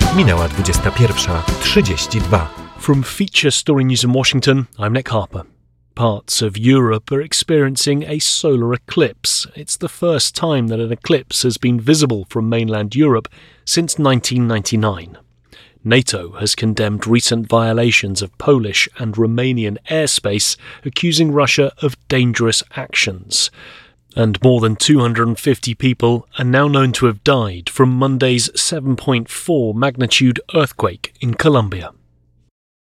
Minęła 21:32. From Feature Story News in Washington, I'm Nick Harper. Parts of Europe are experiencing a solar eclipse. It's the first time that an eclipse has been visible from mainland Europe since 1999. NATO has condemned recent violations of Polish and Romanian airspace, accusing Russia of dangerous actions. And more than 250 people are now known to have died from Monday's 7.4 magnitude earthquake in Colombia.